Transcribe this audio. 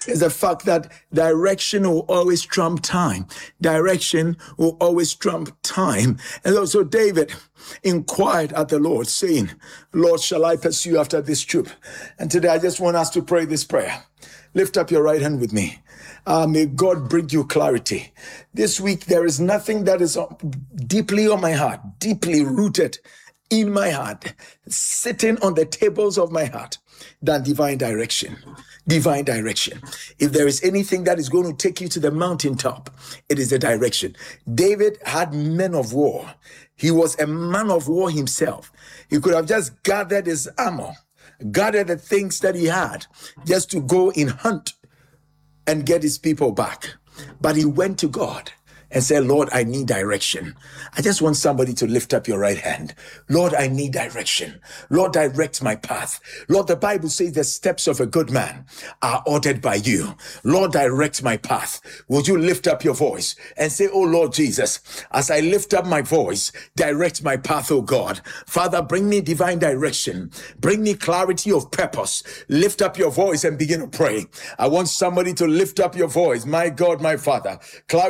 is the fact that direction will always trump time. Direction will always trump time. And also David inquired at the Lord, saying, Lord, shall I pursue after this troop? And today I just want us to pray this prayer. Lift up your right hand with me. May God bring you clarity. This week, there is nothing that is deeply on my heart, deeply rooted in my heart, sitting on the tables of my heart, than divine direction. Divine direction. If there is anything that is going to take you to the mountaintop, it is the direction. David had men of war. He was a man of war himself. He could have just gathered his armor, gathered the things that he had, just to go in hunt and get his people back. But he went to God and said, Lord, I need direction. I just want somebody to lift up your right hand. Lord, I need direction. Lord, direct my path. Lord, the Bible says the steps of a good man are ordered by you. Lord, direct my path. Would you lift up your voice and say, oh Lord Jesus, as I lift up my voice, direct my path, oh God. Father, bring me divine direction. Bring me clarity of purpose. Lift up your voice and begin to pray. I want somebody to lift up your voice. My God, my Father.